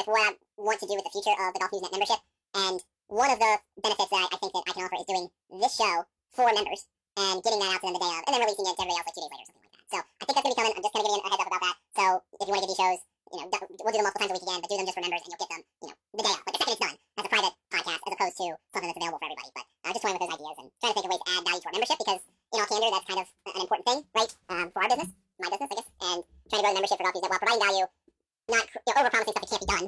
with what I want to do with the future of the Golf Newsnet membership. And one of the benefits that I think that I can offer is doing this show for members and getting that out to them the day of, and then releasing it to everybody else like 2 days later or something like that. So I think that's going to be coming. I'm just going to give you a heads up about that. So if you want to get these shows, we'll do them multiple times a week again, but do them just for members, and you'll get them, the day of, like the second it's done, as a private podcast, as opposed to something that's available for everybody. But just toying with those ideas and trying to think of ways to add value to our membership, because in all candor, that's kind of an important thing, right, for our business, my business, I guess, and trying to grow the membership for Golf Newsnet while providing value, not overpromising stuff that can't be done,